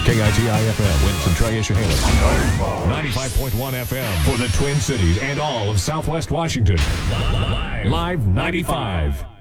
KITI-FM, Winston-Troy-Issahailey. 95.1 FM for the Twin Cities and all of Southwest Washington. Live 95.